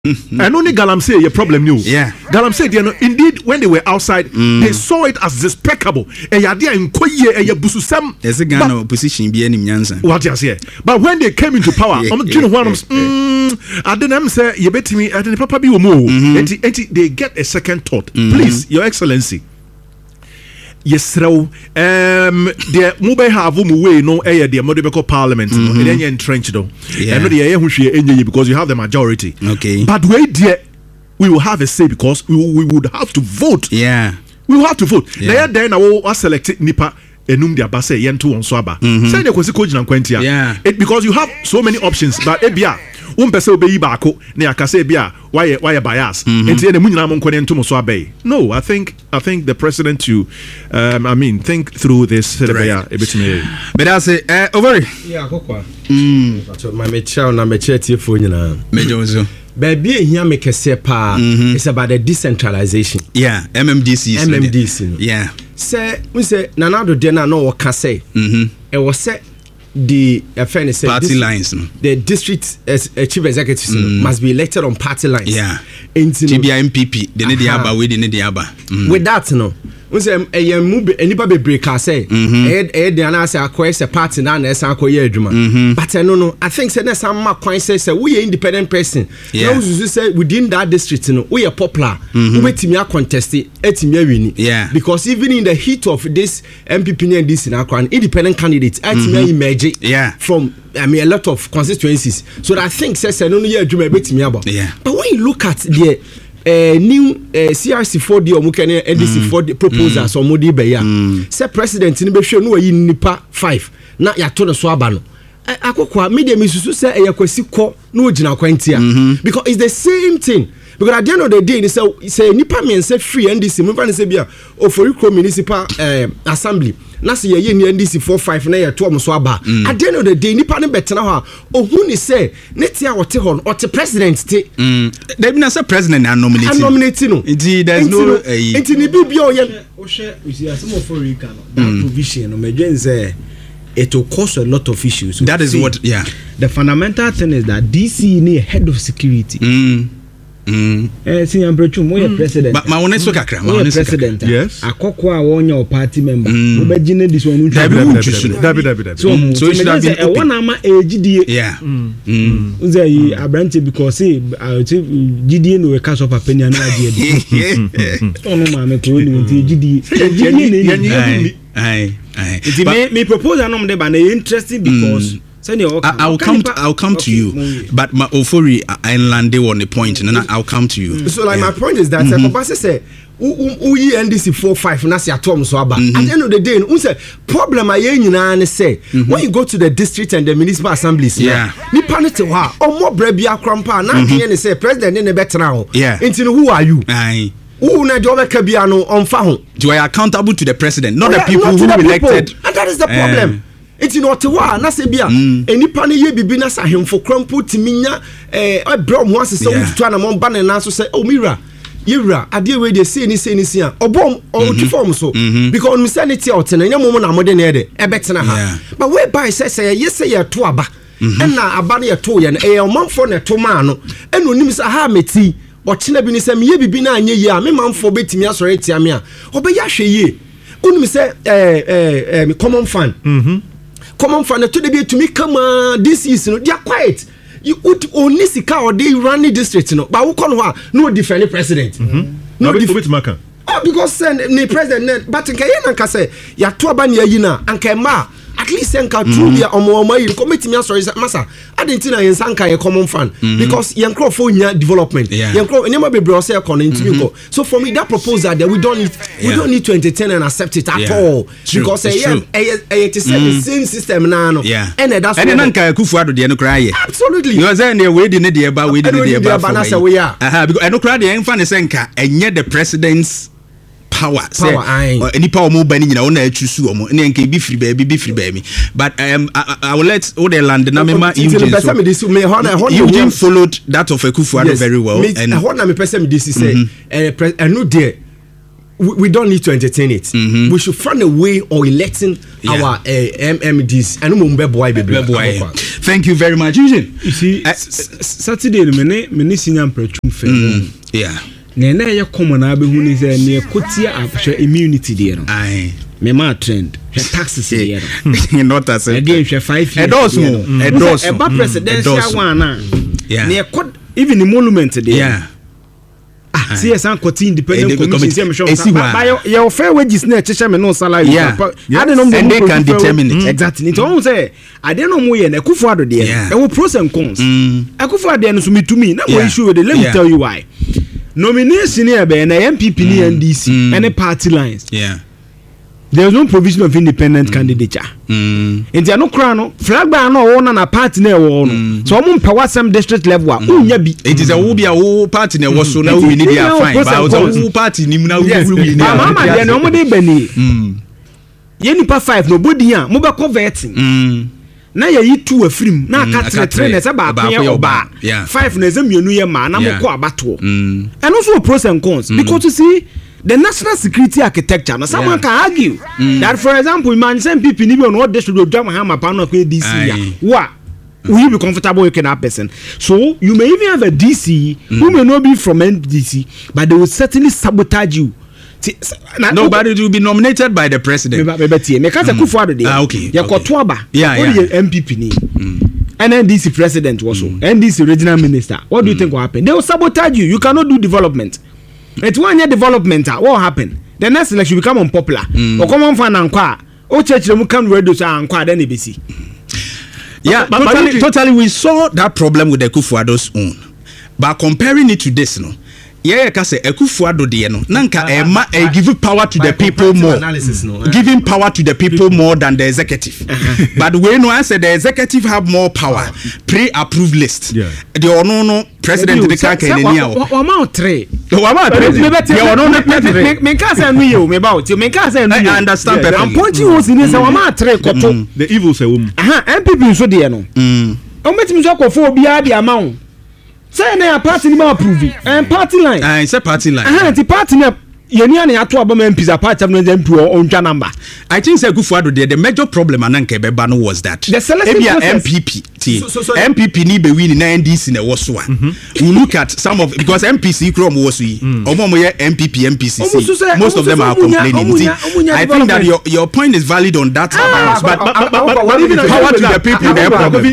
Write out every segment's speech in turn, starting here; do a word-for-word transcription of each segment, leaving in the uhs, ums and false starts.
And only Galamsey, a problem new. Yeah. Galamsey, you know, indeed, when they were outside, mm. they saw it as despicable. And yadia in koye and yabususam. There's a Ghana opposition be any Nyansa. What you say? But when they came into power, I'm you know one of them. I didn't say you bet me. I didn't papa be more. And they get a second thought. Please, Your Excellency. Yes, um, the mobile have um way no air the Modebeko Parliament, and then you're entrenched though. And the air who because you have the majority. Okay. But wait, dear, we will have a say because we, we would have to vote. Yeah. We will have to vote. Yeah. Then I will select Nipa enum dia base yentu on swaba. Say the kwesi koji na kwentia. Yeah. It because you have so many options, but ebia one person obeyi baako na yakase bia why why bias. Enti na mu nyina mo nkone ntom so abai. No, I think I think the president to um I mean think through this bia ebetime. But I say eh over. Yeah, kokwa. Mm. So my mecha na mecha tiefo nyina. Mejozo. Baby here make a say pa it's about the decentralization. Yeah, M M D C. M M D C. Yeah. Say we say nanado de na no waka say. Mhm. E was say the uh, fairness party this, lines the district as uh, chief executives mm. must be elected on party lines. Yeah. T B I M P P the need the aba we the need the aba. With that no. We say eh move anybody be break say eh eh the na say akoy say party na na say akoy adwuma. But no no I think say na some ma kwan say say we independent person. Now we say within that district no we are popular. We betimi a contest etimi awini. Yeah. Because even in the heat of this M P P and this na kwan independent candidates etimi emerge yeah. from I mean a lot of constituencies. So that I think say say no no year adwuma betimi abo. Yeah. But when you look at the Uh, new uh, C R C four D or mukene N D C four D proposals or modi be ya say president ni be hwe no ayi nipa five na ya to no so aba no akokwa media misusu say e yakwasi ko na ogina kwantia because it's the same thing because at the end of the day ni say say nipa men say free N D C mo fa say bia Oforikro municipal uh, assembly na say ye ni N D C four five na ya to am so aba at the end of the day nipa ne betena ho ohun ni say ne tia wote ho no ote president te they be say president na nominate nominate no there's no enti ni bibia o ye o she we see as more for Rica no that provision no medwen say it will cause a lot of issues. That is see, what yeah the fundamental thing is that D C need head of security. Mm. Mm. Eh, senior Brechum, we are president. But my one is so kakra. My president. Yes. Akoko a one your party member. We be gine this one. Dabi dabi dabi. So so it should have been open. One ama A G D A. Yeah. Mm. Uze a branch because say G D A no we cash up opinion na G D A. Oh no ma me to ni G D A. Aye aye. It me me propose anom de ba na interesting because I, I'll come to, I'll come to you, but my Ofori I landed on the point and then I'll come to you. So like yeah. my point is that mm-hmm. say we N D C four five na say atom so aba at the end of the day we say problem aye nyina na say when you go to the district and the municipal assemblies yeah ni panete wa omo bra bia krampa na dey ne say president ne betena ho yeah enti who are you aye who na do make bia no onfa ho you are accountable to the president not oh, the yeah, people not who the elected people. And that is the problem. It's not wa na se bia enipa ne ye bibi na sa hemfo krampo timinya eh ebro mo ase se wututu na mo ba ne na so say oh mira yewura ade we dey say ni say ni sia obom o tu form so because me say ne tie otena nyamo mo na mo de ne de e betena ha but we buy say say yes say ye to aba na aba ne ye to ye na e omanfo ne to ma no e no nim say ha meti o chena bi ni say me ye bibi na anye ye a me manfo betimi asore tia me a obeya hwe ye unim say eh eh eh common fund mhm common fund to be to me come uh, this is you know they are quiet you would only sika or they run the district no but who come no defend the president mhm no defend maka oh because send the president but nka ye na nka say ya to aba na yi na nka ma at least nka true dia omo omo yi committee me sorry masa adentina yen sanka ye common fund because yen crop for nya development yen crop nyama bebre o say e kono ntimi go so for me that proposal that we don't need we yeah. don't need to entertain and accept it at yeah. all true. Because eh yeah eh it is the same system na no yeah. and that's and then nka Kufuado de no kra ye absolutely you say na we de ne de ba we de ne de ba na say we are aha because no kra de en fa ne senka enye the president's power say any power mo bani nyina wona achusu omo ne nka bi free baby bi free baby but um I, I will let all the land na mema Eugene so Eugene followed that of Kufuado very well me, and what na me person this say eh no there we, we don't need to entertain it mm-hmm. we should find a way of electing yeah. our uh, M M Ds and mo be boy be boy Thank you very much. Eugene. You see, uh, Saturday, me me senior preaching fair. Yeah. Nena ya common abe hu ni say ne kotia apshe immunity there no. Aye. Me ma trend. She taxes there no. Not as a. Again she five years. Edoso. Edoso. Eba presidential one na. Yeah. Ne even the monument there. Yeah. Ah, see yes an quote independent commission say me show. But your fair wages na cheche me no salary. Yeah. I don't know and they can determine it. Exactly. It won say I don't know mo ye na Akufo-Addo there. E wo pros and cons. Akufo-Addo no so me to me na mo issue with it. Let me tell you why. Nomination here be na M P P ni N D C any party lines. Yeah. There is no provision of independent mm. candidature. Mm. Inti ano kra no flag ba no won na party na e wo no. So omo mpa wasam district level a unya bi. It is a wo bia wo party na wo so na we need their fine. But wo party ni na we we need. Mama dey no omo dey bani. Mm. Ye nipa five no body a mo be converting. Mm. Na ye yi two afrim na aka tre tre na se ba akon ye oba. Five na ze mienu ye ma na mo ko abato. Mm. And also pros and cons mm. because you see the national security architecture. Now, someone yeah. can argue mm. that, for example, man, some people need to know what they should do. Drama hammer, panel, D C. What? Will you be comfortable with that person? So, you may even have a D C mm. who may not be from N D C, but they will certainly sabotage you. No, but it will be nominated by the president. Mm. Ah, okay. okay. Yeah, yeah. M P P ni. And N D C president also. Mm. N D C regional minister. What do you mm. think will happen? They will sabotage you. You cannot do development. It's one year development. What happened? The next election become unpopular. Or come on for an anqua. Oh, church, you come ready to anqua, then A B C. Yeah, but, but totally, totally, we saw that problem with the Akufo-Addo's own. But comparing it to this, no. Yeah, because Akufo-Addo de no nanka e ma e give power to the people more no, uh, giving power to the people, people more than the executive. Uh-huh. But we know I said the executive have more power. Pre-approved list. Yeah. The ono no president de ka ka ni awo. O ma three. O ma three. Yeah, ono no president. Me ka say no you me about. Me ka say no. I understand perfectly. I'm pointing was in say o ma three koto. The evil say um. Aha, M P P so de no. Mm. O metimi so ko fo obi a de amount. Say na party ni ma approve and party line ah it's a party line ah the party na yeni ani ato abama M Ps a party na M P o ntwa number. I think say Akufo-Addo the major problem ananka beba no was that the selection process M P P so, so, so, M P P ni be win na N D C na was one. We look at some of because M P C krom was we omo mo ye M P P M P C C most of them are complaining. I think that your your point is valid on that ah, but, but, but, but, but, but even power to the people the problem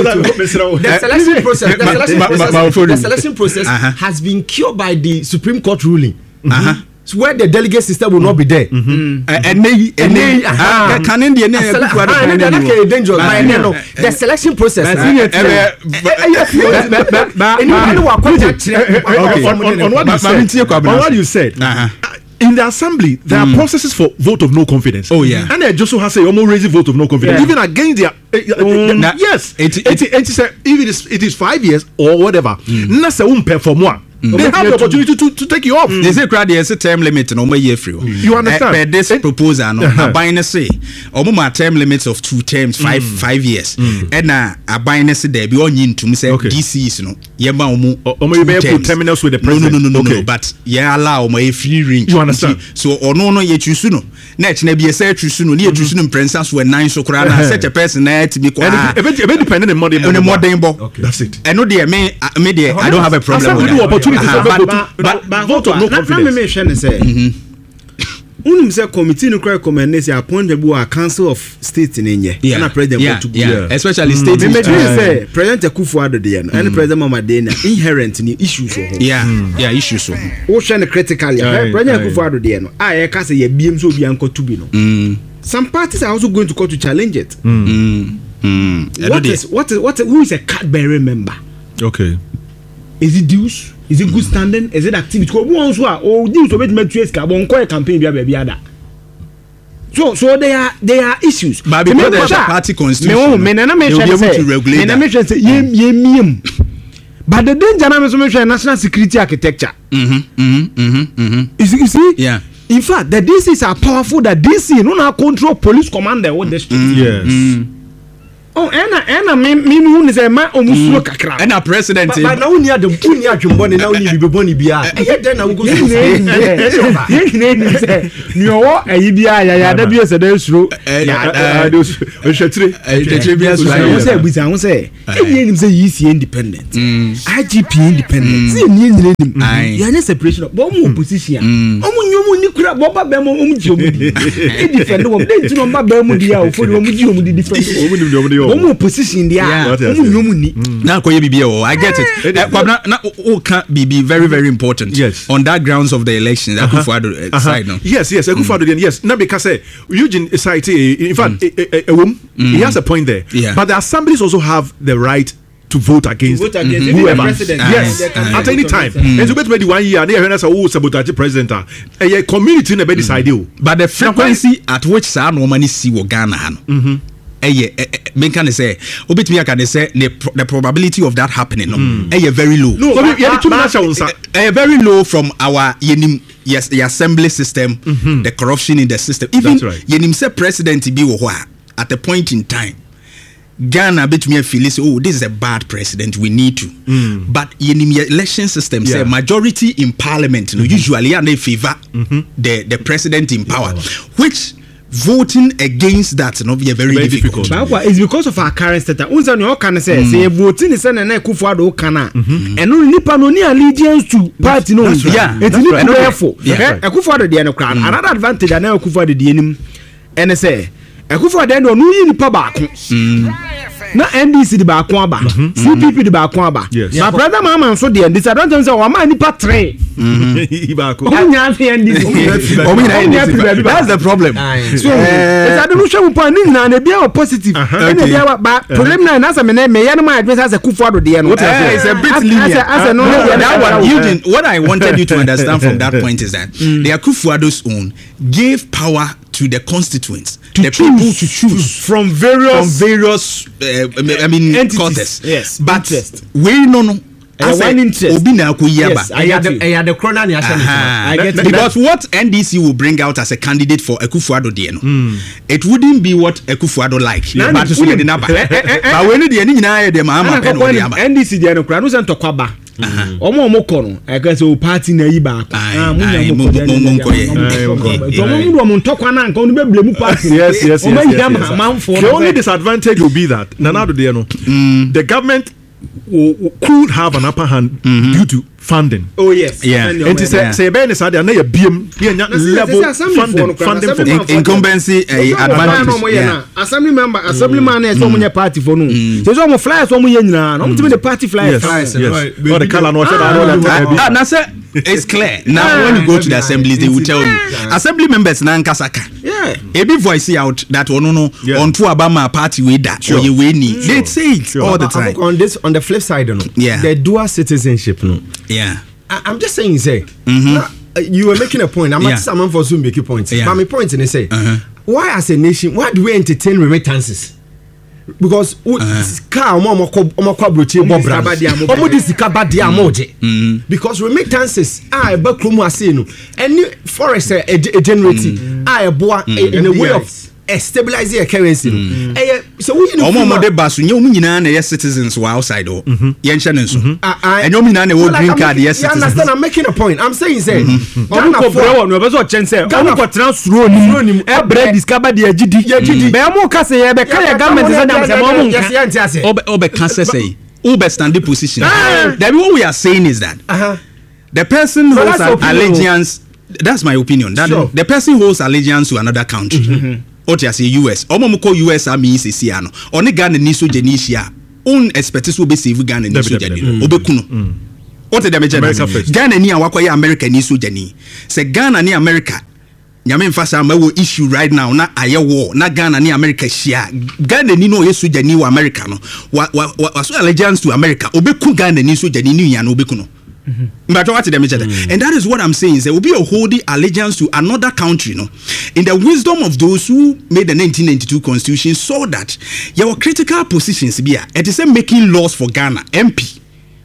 the selection process the selection process, the selection process uh-huh. has been cured by the Supreme Court ruling. Uh-huh. So where the delegate system will not be there. Mm-hmm. Uh, and they, and they, uh, can India ne dangerous. The selection process. On what you said. In the assembly, there mm. are processes for vote of no confidence. Oh yeah, and they just so has say almost raising vote of no confidence, yeah. even against their. Uh, mm. uh, yes, it it, it, it, it is uh, if it is it is five years or whatever. Na se um perform one. They have the opportunity to, to take you off. Mm. They say crowd there's a term limit no more year free. Mm. You understand? Uh, per this it, proposal no, uh-huh. a buying say omo term limits of two terms five mm. five years. Mm. And uh, a buying say there be on yin to me say okay. D Cs no. Yeba omo omo you be put terminals with the president. No no no no, okay. no but yeah allow omo a free range. You understand? So ono no ye choose no. Na e na be say choose no, ni choose no prensa so nine so kra na such a person na to be kwa. E be dependent on modern on modern bo. That's it. And no there me me there I don't have a problem with that. Opportunity uh-huh. But but vote of no confidence. Na me share say. Mhm. Unim say committee no cry recommend say appoint the council of state in Kenya. Na president yeah, to yeah. yeah. Especially mm. state. Me me say President Akufo-Addo dey and mm. President Mamadena inherent ni issues so. Yeah. Mm. Yeah, issues so. O share critically. President Akufo-Addo dey no. Ah e ka say ye biem so obi anko to bi no. Mm. Some parties are also going to court to challenge it. Mm. Mm. What is what is what is, who is a card bearer member? Okay. Is it dues? Is it good standing? Is it activity? Because one so oh dues to make trace carbon call campaign be baby ada. So so there are there are issues. But because there's a party constitution, me na me able to regulate. Me na me say yem yem. But the danger na me so me national security architecture. Mhm mhm mhm mhm. You see? Yeah. In fact, the D Cs are powerful. The D C no now control police commander what the street. Yes. oh ena ena me me hu ne say ma omusuo kakra ena president but na uni adom uni adwombo ne na uni bibebo ne bia e den na wo go so ye ne ni say ni owo ayi bia ya ya da bia se da suro ya do hwetire hwetire bia so wo say buza wo say e ye nim say yi si independent I G P independent see ni nyire nim ya ne separation bo mu opposition omu nyomu ni kura bo ba be mo omu ji omu di e defend wo dey ti no ba be mu di ya ofo ni omu ji omu di defend omu ni omu di omu opposition dia omu nyomu ni na ko ye bibia o I get it na na o can be very very important yes. on that grounds of the election that Akufo-Addo uh, uh-huh. side no yes yes Akufo-Addo mm. yes na because uh, Eugene side in fact mm. a, a, a, a, a, he has a point there yeah. but the assemblies also have the right to vote against, to vote against mm-hmm. whoever. President. Yes, uh, uh, at any time. Mm. And so, bet me one year, they are saying, "Oh, sabotage president." A community never decide. But the frequency at which some woman see what Ghana, mm-hmm. eh, men can say, obit me can say the probability of that happening, no, mm. eh, very low. No, so but, but, too much uh, eh, very low from our yenim, yes, the assembly system, mm-hmm. the corruption in the system. Even right. yenim say president be at a point in time. Ghana bet me feel say, oh, this is a bad president, we need to. Mm. But in the election system, yeah. say majority in parliament, mm-hmm. no, usually and they favor mm-hmm. the, the president in power, yeah. which voting against that no be very, very difficult. difficult. But it's because of our current status. Unza no can say say voting is na na Akufo-Addo kana. And no nipa no ni allegiance to party no. Yeah. It's no therefore. Akufo-Addo dey no crown. Another advantage na Akufo-Addo dey nim. And say Akufo-Addo no no yi nipa baako. Na N D C di baako aba, C P P di baako aba. Ma brother mama so dey disadvantage say o ma nipa three. Baako. O nya N D C. O nya N D C. That's the problem. So it's adu no show point ni na na bia positive. Na bia ba preliminary na say me na me ya no ma advance as Akufo-Addo dey no. It's a bit linear. As no that one you didn't. What I wanted you to understand from that point is that the Akufo-Addo's own gave power to the constituents, to the choose, people to choose from various from various uh, I mean entities. Quarters. Yes, but interest. we no no. As one interest. Obi na ko yaba. Yes, I had the I had the corona ni I get because what N D C will bring out as a candidate for Akufo-Addo dey no. Mm. It wouldn't be what Akufo-Addo like. Yeah, but so the number. But when the ni nyina dey ma ma pen o N D C dey no kura no say ntokwa omo omo ko no e ka say o party na yi baako ah munya mo ko dey so mo mu mo ntokwa na nka no be blame party. Yes yes yes. The only disadvantage will be that Nana dey no the government could have an upper hand mm-hmm. due to funding. Oh yes. Yeah. And to say say ben is there na B M level funding funding for in, incumbency uh, advantage. Yeah. Assembly member, assembly man is so many party for no. So so mo flyers so mo yen nyina. No mo the party flyers. Yes. yes. No the color no say that. Na say it's clear. Now when you go to the assemblies they will tell you. Assembly members na nkasaka. Yeah. Ebi voice out that ono no on to abama party we that or you we need. They say it all the time. On this on the flip side no. Yeah. The dual citizenship no. Yeah. I, I'm just saying, say, mm-hmm. now, uh, you were making a point. I'm yeah. not someone for Zoom make your points. Yeah. But my point in say, uh-huh. why as a nation, why do we entertain remittances? Because car omo omo kwa broche bobra omo di sika ba dia moje because remittances ah ba kromu ase no any forest e generate ah boa in a way of a stabilize your currency no eh so we know omo mo de basu nye omo nyina na yes citizens were outside o ye nche nso enyo mi na na wo green card yes citizens. You understand? I'm making a point. I'm saying say omo ko brewo no be so chense omo ko trans suro ni e bread discover the agidi be mo ka say e be ka ya government say dem say mo mo yes obe obe can say obe stand the position. That what we are saying is that uh-huh. the person who holds an allegiance, that's my opinion, that sure. the person who holds allegiance to another country mm-hmm. or to say U S omo mo ko U S army is sia no oni Ghana ni so jeni hia un expect so be save Ghana ni so jeni obekunu what the damage Ghana ni awakoye America ni so jeni say Ghana ni America nyame mfasa ma wo issue right now na aye war na Ghana ni America share Ghana ni no yesu jani wa America no wa wa so allegiance to America obeku Ghana ni so jani ni ya no obeku no mm-hmm. But what them mm-hmm. and that is what I'm saying is there will be a holding allegiance to another country no in the wisdom of those who made the nineteen ninety-two constitution saw that there were critical positions bia it is making laws for Ghana M P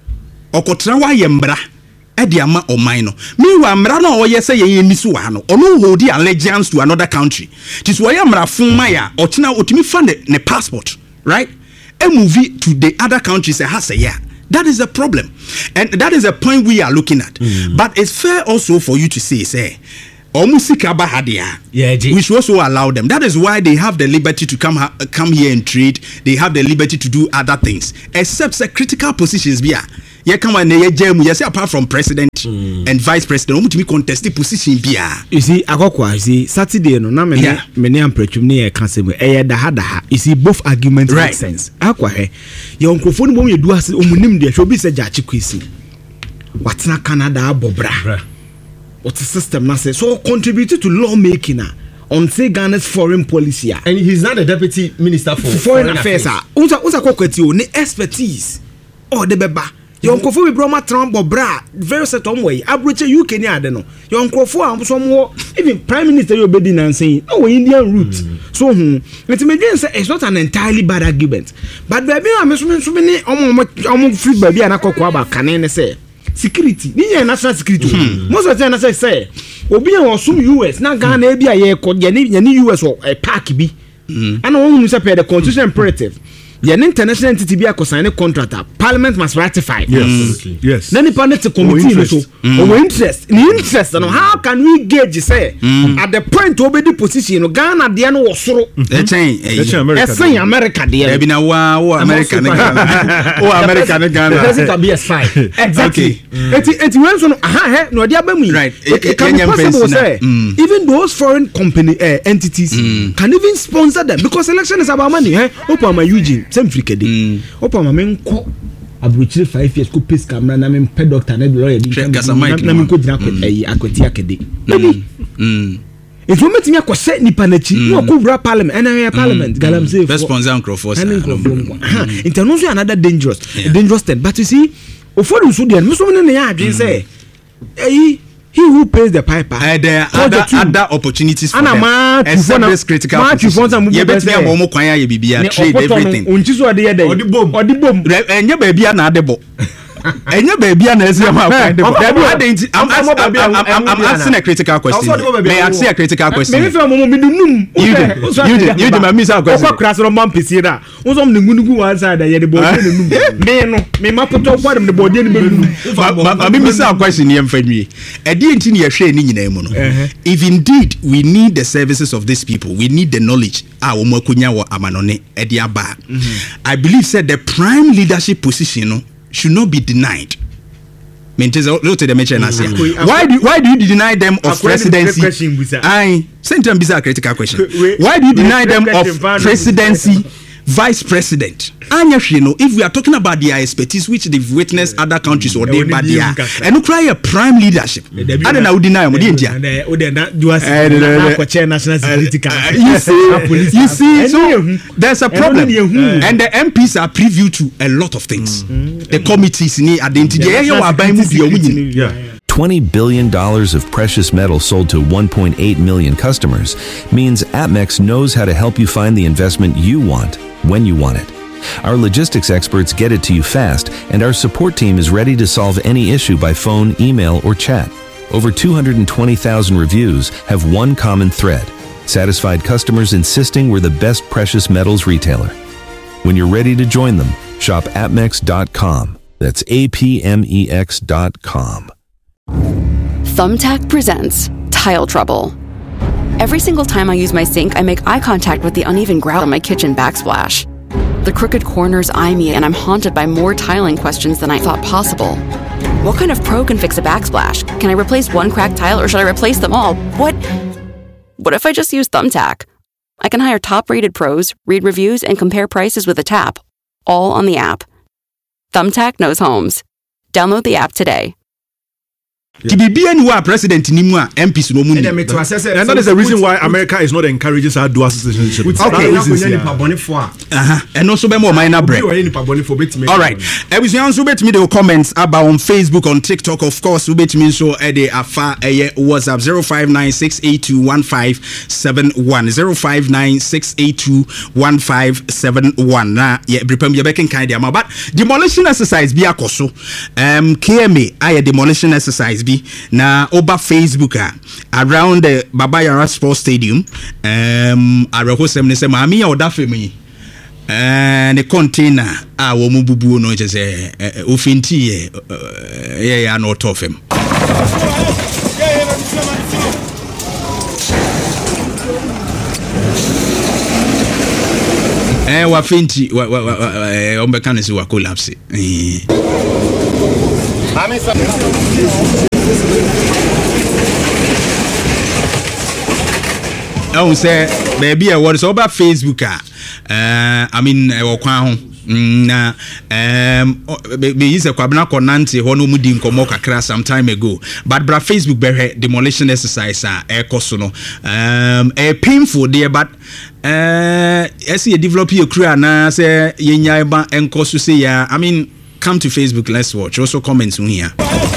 okotra wa yembra Ediama or minor. Meanwhile, Mrana or yes, say ye misuano, or no hold the allegiance to another country. Tis why I'm Rafumaya or Tina Otimi funded ne passport, right? a movie to the other countries has a yeah. That is a problem, and that is a point we are looking at. Mm. But it's fair also for you to say, say, yeah, we should also allow them. That is why they have the liberty to come ha- come here and trade. They have the liberty to do other things, except the critical positions. Yeah, yeah, come on, yeah, say apart from president mm. and vice president, we contest the position. Yeah, you see, Agokwa, you see, Saturday no, na many many am preaching near cancel. Eh, daha daha. You see, both arguments right. make sense. Agokwa, he, your microphone mom you do as umunim de show be say jachi kwisi. What's na Canada bobra? What's the system now say? So contributed to lawmaking now on say Ghana's foreign policy. And he's not the deputy minister for, for foreign, foreign affairs. Unsa unsa kokweti o ne expertise. Oh the beba. Your uncrofo we broma Trump bra very certain way. Abroche U K ni ade no. Your uncrofo am some even prime minister you be din saying no Indian route. Mm. So hmm. Let me say it's not an entirely bad argument. But baby am so so many omo omo free baby anakokwa aba kanen say security ni ye national security mm. most of the time say obi an osum U S na Ghana e bia ye ko ye ni U S o e park bi and won say per the constitution imperative ye international entity bi akosign a contract parliament must ratify. Yes mm. yes then the parliament committee no so o interest ni interest no how can we gauge say mm. at the point obedi position no Ghana de no wosoro e chen e America e chen America de e bi na wa o America ne Ghana o America ne Ghana the president B S five exactly eti eti when so aha he no de abamu right it can be possible say even those foreign company uh, entities mm. can even sponsor them because election is about money eh open my Eugene same frikede mm. opa ma men ko abrochire five years ko pace camera na men pe doctor na lawyer di na men ko dina ko eh akwati akede baby mm if you meet me akose nipa na chi no ko wura parliament and area parliament galam say for sponsor microphone international another dangerous yeah. dangerous thing but you see ofodu so there me so me na ya adwen say eh he who pays the piper uh, there are other, the other opportunities for and them except this critical position you bet them mo kwan ya bibia trade everything unchi so de dey odibom odibom enye ba bia na adebo enye ba bia na ese ma kwan de I'm I'm asking a critical question may I ask a critical question me fe mo me dunum you you you the me say question o kra so man pisi da unso me ngunugu one side ya de bo me no me mapoto kwa dem de bo de ni be ma me say question ye mfa nwie e de enti ne ye hwe ni nyina mu no if indeed we need the services of these people we need the knowledge a wo makonya wo amanone e de aba I believe said the prime leadership position no should not be denied. Why do why do you deny them of presidency? I sent them a critical question. Why do you deny them of presidency, vice president? You know, if we are talking about their expertise, which they've witnessed other countries or they but they are, and you cry a prime leadership. I don't know deny them. You see, you see, so there's a problem, and the M Ps are privy to a lot of things. The committees need identity. twenty billion dollars of precious metal sold to one point eight million customers means Atmex knows how to help you find the investment you want when you want it. Our logistics experts get it to you fast, and our support team is ready to solve any issue by phone, email, or chat. Over two hundred twenty thousand reviews have one common thread: satisfied customers insisting we're the best precious metals retailer. When you're ready to join them, shop Atmex dot com. That's A P M E X dot com. Thumbtack presents Tile Trouble. Every single time I use my sink, I make eye contact with the uneven grout on my kitchen backsplash. The crooked corners eye me, and I'm haunted by more tiling questions than I thought possible. What kind of pro can fix a backsplash? Can I replace one cracked tile, or should I replace them all? What? What if I just use Thumbtack? I can hire top-rated pros, read reviews, and compare prices with a tap, all on the app. Thumbtack knows homes. Download the app today. Kibibia ni wa president ni mu a M Ps no mu ni. And that is the reason why America is not encouraging our dual citizenship. Okay. Uh-huh. And also be more minor break. All right. Ebusian so bet me the comments about on Facebook, on TikTok, of course, so bet me so e dey afa e WhatsApp zero five nine six eight two one five seven one zero five nine six eight two one five seven one. Na ye prepare me be ken kan dia ma, but demolition exercise bi akoso. Um K M A aye demolition exercise na over Facebook uh, around the Baba Yara Sports Stadium um arehosem ne se maami ya oda femi eh ne container a wo mu bubu no je se ofinti ye ye ya no tofem eh wa finti wa wa ombe kan si wa collapse eh I say baby what is over Facebook uh I mean e wo kwan ho na um be use kwabna konante ho no mudi nkomo kakra some time ago but bra Facebook be demolition exercise a e koso no um e painful there but uh as you develop your career na say yenya ba enkoso say ya I mean come to Facebook, let's watch also comments on here.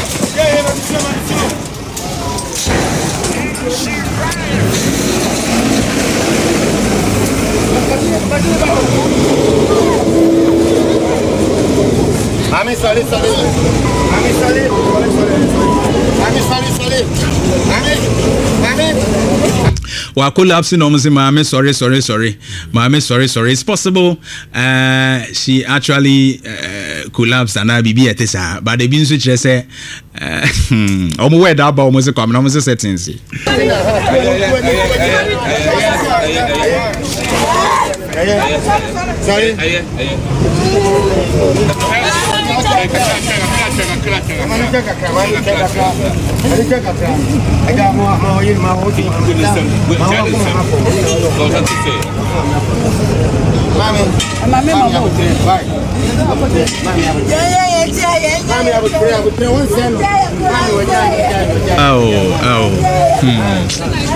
Ami sorry sorry. Ami sorry. Ami sorry sorry. Ami Ami Wa collapse no mse mama sorry sorry sorry. Mama sorry sorry. It's possible uh she actually uh, collapsed and I be at this but they been switch say uh omo we da ba omo se come na omo se settings. Sorry. Oh, oh. Hmm.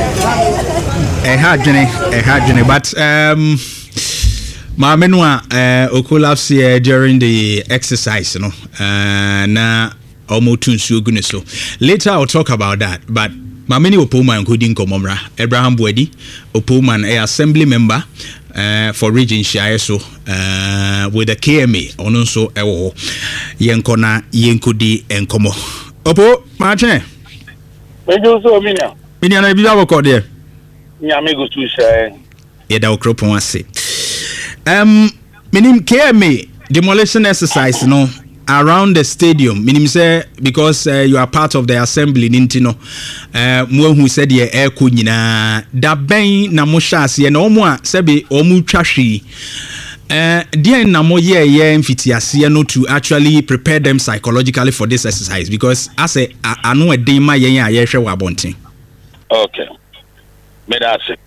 A hard journey, a hard journey, but um Maame no a uh, collapse here during the exercise, you know, uh, na almost nsuo gu ne so. Later I'll talk about that, but Maame ni Opoman nkodi nkomomra. Abraham Boadi, Opoman a assembly member uh, for region Shire so uh, with the K M A ono so ewo yenko na yenkodi enkomo. Opo, mache. Ejo so minia. Minia na bi aboko de. Nyame go tu share. Ye da okropon ase. Um, minim K M A demolition exercise, you know, around the stadium. Minim say because uh, you are part of the assembly, nintino. Uh, mwe who said ye air kunyina da ben na mo shasi ye na omo a sebe omu trashi. Uh, dear na mo ye ye mfitiasi no to actually prepare them psychologically for this exercise because as a anu e den ma ye ye hwe wa bonten. Okay. Me that say.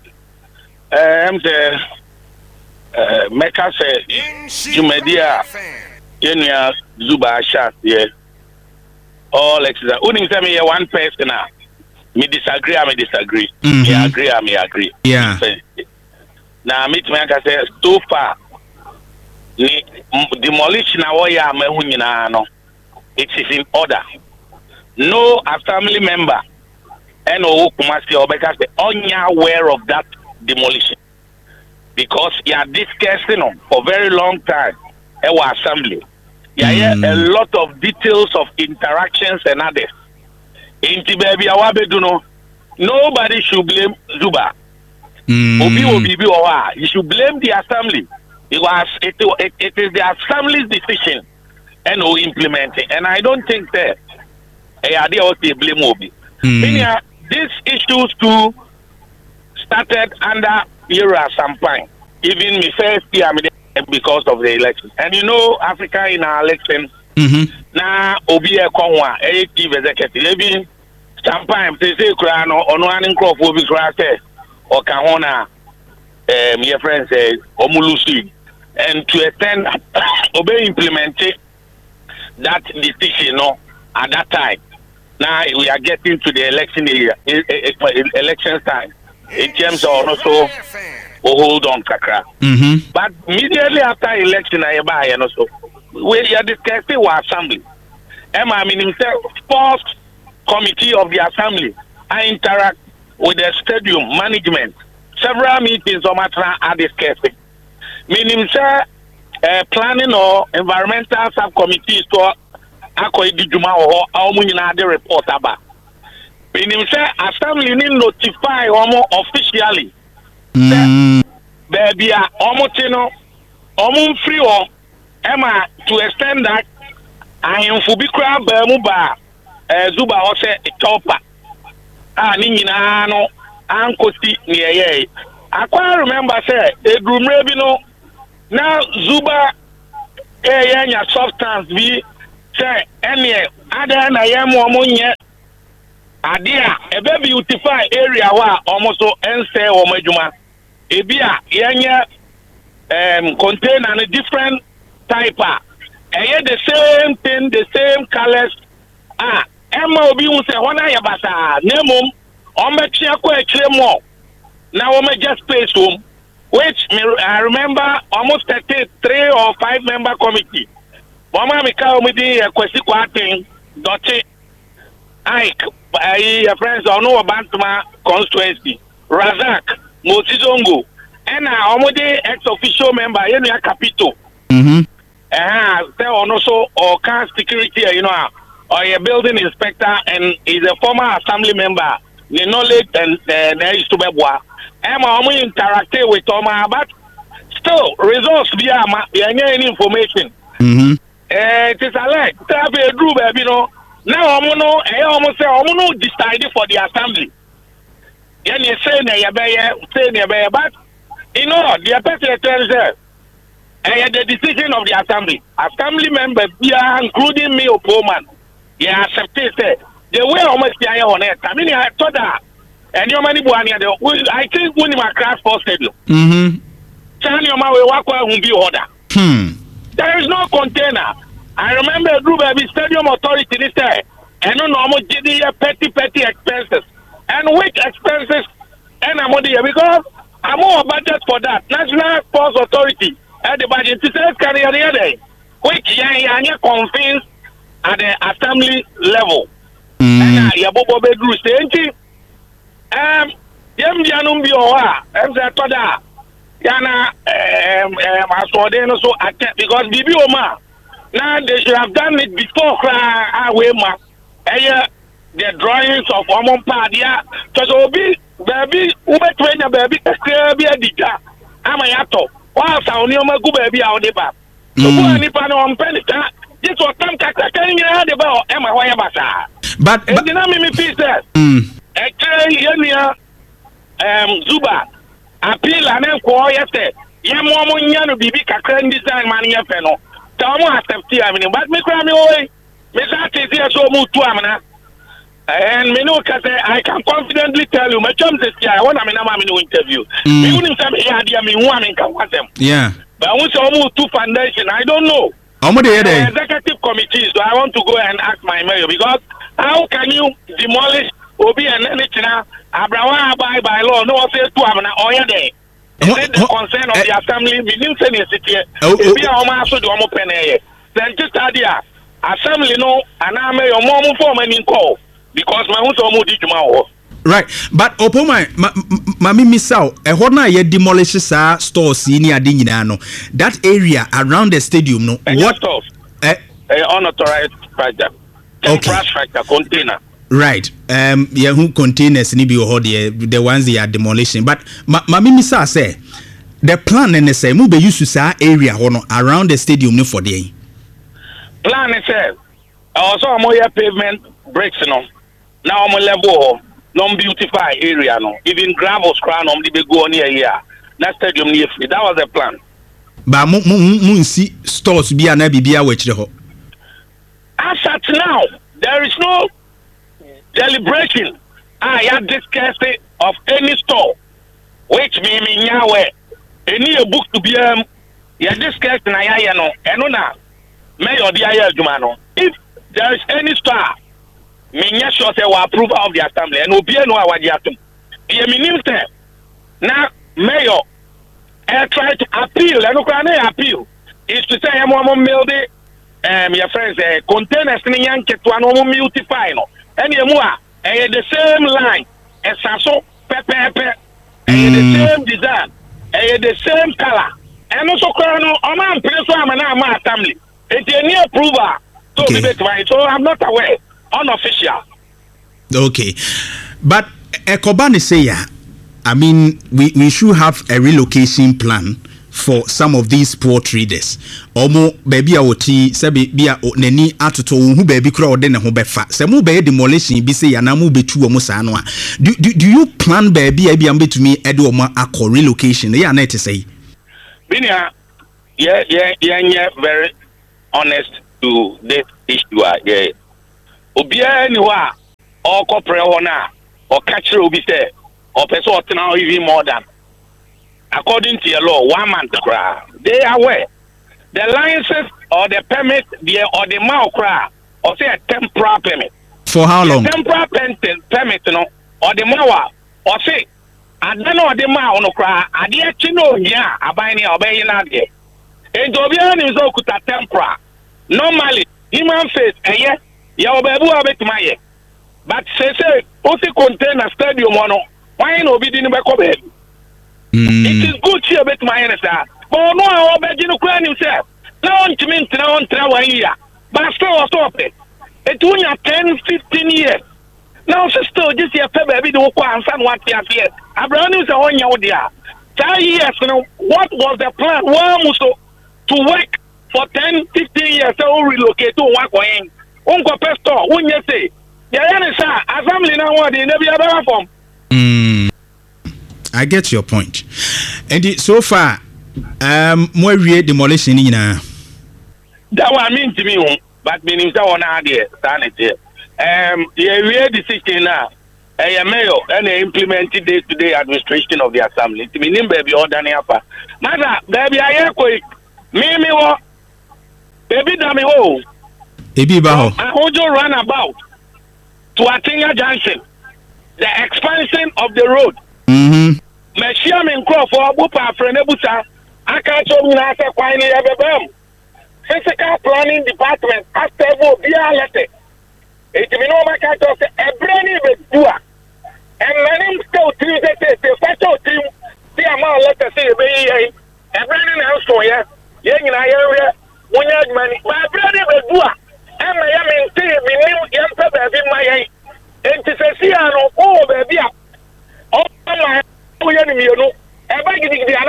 Eh am the Uh, Mecca said, Jumedia, Kenya, Zuba, Shat, yeah. All exercise. Only tell me one person now. Me disagree, I may disagree. Mm-hmm. Me agree, I may agree. Yeah. Now, me to Mecca says, so far, the demolition of ya mehunina no. It is in order. No family member, and no Kumasi or because they are aware of that demolition. Because you are discussing on for a very long time our assembly. You hear mm. a lot of details of interactions and others. In Tibebi Awabeduno, nobody should blame Zuba. Mm. Obi Obi Owa. You should blame the assembly. It was it, it, it is the assembly's decision and who implement it. And I don't think that a idea was to blame Obi. Mm. These issues too started under era Champagne. Even me first year because of the election. And you know, Africa in our election, mm-hmm. now Obi Ekonwa, a chief executive, even Champagne, they say, Krano, or no one crop will be crafted, or Kahona, um, your friend says, Omulusi, and to attend, obey implementing that decision no, at that time. Now we are getting to the election area, election time. In terms of also hold on kakra. Mm-hmm. But immediately after election I buy and also we are discussing our assembly. Emma I mean himself first committee of the assembly. I interact with the stadium management. Several meetings on matter are discussing. Meaning sir uh, planning or environmental subcommittee to akoi di juma or how many the report about. Meaning say assembly need notify almost officially. Mm. Baby, almost you know Omun free or Emma to extend that I am for big crab Bermuba Zuba or say Topa. Ah Nina no Uncle near ye. I quite remember say a groom rebino now Zuba a young substance be say any other na yam woman yet. Adia a very beautiful area wa almost so ense or majuma. Ebia yanya um contain a different type ah. And the same thing, the same colors. Ah, Emma obi un say wana yabasa nemum omechia ko echire mo. Now we just space home, which me, I remember almost thirty-three or five member committee. Mama mi ka omidi kwesi kwa thing doti Ike ai friends on no Bantama constituency. Razak Mosizongo and omodi ex official member yenu ya Capito. Mhm. Eh there also or car security you know or a building inspector and is a former assembly member. The knowledge and there used to be boa. Emma omo interact with Oma, but still results via any information. Mm-hmm. Uh, it is a like have a group, you know. Now omo no, I almost say omo no decided for the assembly. Then you say na yabe, say na yabe, but you know the person tells her, uh, the decision of the assembly. Assembly members, yeah, including me, Opoman, yeah, accepted it. The way almost the on it. I mean, I thought that. And your money, I think when you are class for stadium. Mm-hmm. Tell your man will walk will be order. Hmm. There is no container. I remember a group of stadium authority this time. And no normal G D petty petty expenses. And which expenses and I'm here because I'm more budget for that. National Sports Authority at the budget says carry the other which you convinced at the assembly level. And your bobo bedroom stage. Um, yam janum bi owa, em se toda. Yana um um asode no so attack because bibi oma. Now they should have done it before cry away ma. Eh the drawings of Omon Padia. So obi baby ube twenya baby ekre bi adika. Ama yato. Wa sa oni oma gu baby a ode ba. So bo ni pa no ompelita. This was time kaka kan ya de ba ema wa ya basa. But but na me me pieces. Mm. Actually, yenya um Zuba appeal and ko yete yemo mo nya no bibi kakra design man ye fe no ta mo accept I mean but me kra me oy me sa te see so mo tu amna and me no ka say I can confidently tell you me chom say I want me na ma me no interview me unim say me ya dia me hu am kan wasem yeah but who say mo tu foundation I don't know omo dey there executive committee so I want to go and ask my mayor because how can you demolish Obi and Nenichina, Abrawa by by law, no one says to Amana or Yade. Is it the concern of the assembly? We didn't say it here. Obi and Omaso do Omo Pene. Then just idea. Assembly no, and I may your mom for many call because my own Omo did tomorrow. Right, but Opoma, Mami Misao, a horna ye demolishes our stores in Yadinano. That area around the stadium, no, what stores? Eh, unauthorized project. Infrastructure container. Right. Um yeah, who containers ni bi ho the the ones they are demolishing. But ma mimi sa say the plan and say mu be use sa area ho no around the stadium no for there. Plan is say also am here pavement bricks no. Now am level no beautify area no. Even gravel crown on the be go near here. That stadium near free. That was the plan. But mu mu see stores bi na bibia we kire ho. As at now, there is no deliberation. I had discussed it of any store, which mean me nyawe. Any a book to be um, you discussed na ya no. Eno na may or the aya jumano. If there is any store, me nya sure say we approve of the assembly and obi no awadi atum. Ye minister na mayor I try to appeal. And no appeal is to say I'm one building. Um, your friends, uh, containers ni yanke to an multiply no. And you more, eh, the same line, as so pepe pepe, eh, the same design, eh, the same color. And also, Colonel, I'm a place where I'm not family. It's a new approval. So, okay. So I'm not aware, unofficial. Okay, but Ekobani say, I mean, we we should have a relocation plan for some of these poor traders. Omo baby a woti se be a nani atoto hu baby kura ode ne ho befa. Se mu be demolition bi se yana mu betu omo sa no a. Do, do do you plan baby a bi am betumi ede omo akọ relocation? Ya na it say. Binia yeah yeah yeah very honest to this issue. Yeah. Obia ni wa or corporate na or catch obi say or person or now even more than according to your law one month cry. They are aware the licenses or the permit the or the mouth cry or say a temporary permit. For how long? The temporary permit permit no or the mouth or say I don't know the mouth no cry. I did know yeah abani obey na there. And Dobia is okuta temporary. Normally human face eh yeah ya obebu abet maye. But say say also contain a stadium no why no be didn't back bed. It is good to bet my sir. But no I obey no cry himself. Now on to mean now on try one year. But still stop it. It only ten fifteen years. Now still this year baby do go and san what year here. Abraham is on your there. ten years now what was the plan? One to work for ten fifteen years so relocate to one coin. Unko pastor when you say yeah sir assembly now what in every other form. Mm, I get your point. And it, so far um more real demolition in a that one mean to me but meaning that one idea sanity um yeah real decision now a mayor and implemented day to day administration of the assembly to mean baby order near mother baby I hear quick me me what baby damn oh Ebi Baho. I hold you run about to Atinga Junction. The expansion of the road. Mm-hmm. Meshia Minkro for Bupa Frenebusa. I can't show you answer quite near Physical planning department after will be a letter. It will no matter to a brand new doer. And many still teams that say the special team, the amount letter say a brand new house for you. Young in our area, when you have money, my brand new doer. And I am in tea, we knew young people in my age. And to say, see, I know, oh, baby, oh, my enemy, you know, and by getting the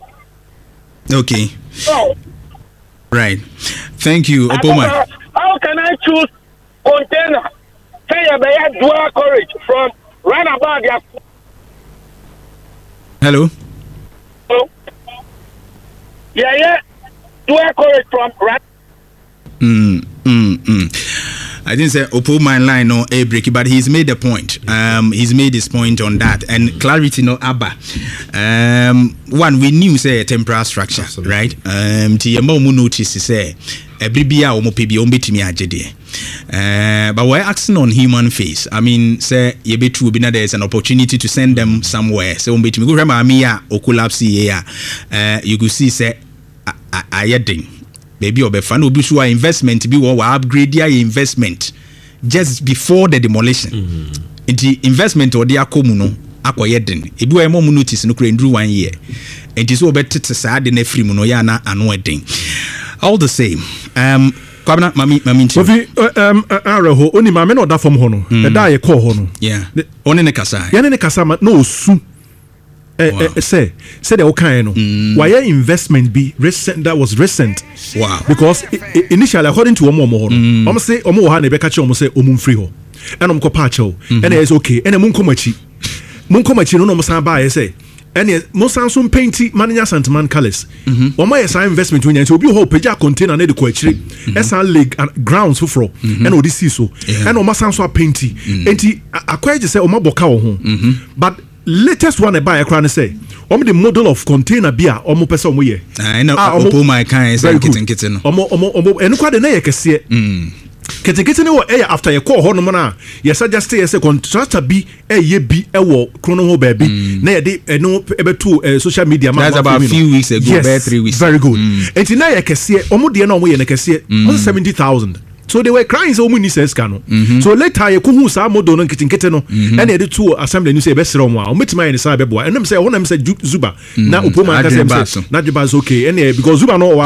other. Okay. So, right. Thank you, Opoma. How can I choose container? Say, I have dual courage from roundabout their. Hello. Hello. Yeah, yeah. Dual courage from right. Mm, mm, mm. I didn't say Oppo my line no a break, but he's made a point. Um, he's made his point on that and clarity no abba. Um, one we knew say a temporal structure, absolutely. Right? Um, to your mom notice say a bibia or mopibi ombetimi ajede. Uh, but we're acting on human face. I mean, say you be true, there's an opportunity to send them somewhere. So ombetimi go remember me ya okulapsi ya. Uh, you could see say ayeding. Baby or fan will be sure investment be or upgrade your investment just before the demolition. Mm-hmm. The investment or the akomuno akoyeden. If you are more notice no crane one year. And it is over to sad in a free monoyana and wedding. All the same. Um Kwabena mami mami nti um araho oni ma me no da fam ho no e da ye call ho no yeah oni ne kasa ya ne kasa ma no osu eh eh say say the okan no why investment be recent that was recent. Wow. Because I, initially according to omo omo ho no omo say omo ha na be ka che omo say omo free ho and omo ko pa che ho and is okay and mun komachi mun komachi no no omo san ba ye say and mo Samsung painty manager Santman colors omo yes investment when you obi ho page container na de ko akire esa leg grounds for fro and odi see so and omo Samsung painty enti akwaje say omo boka wo ho but latest one buy a crown say omo the model of container bia omo pese omo ye I know omo my kind say kitten kitten omo omo omo enu kwa de na ye kese kitten kitten wo eh after ye call ho no na ye suggest ye say contractor bi eh ye bi eh wo krono ho ba bi na ye de enu ebetu social media ma that's about a few weeks ago yes, about three weeks very good enti na ye kese omo de na omo ye na kese seventy thousand. So they were crying so many says cano. So later you kuhu sa modo no kitin kete no and they to assembly you say be sere mo a o metima yen sa be boa and them say wona me say Zuba na Opoma ka say na Juba is okay and because Zuba no